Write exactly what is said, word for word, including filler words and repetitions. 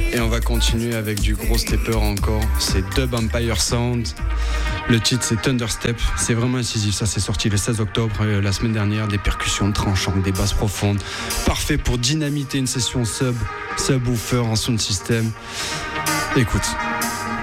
Et on va continuer avec du gros stepper encore. C'est Dub Empire Sound. Le titre c'est Thunderstep. C'est vraiment incisif. Ça c'est sorti le seize octobre euh, la semaine dernière. Des percussions tranchantes, des basses profondes. Parfait pour dynamiter une session sub, subwoofer en sound system. Écoute.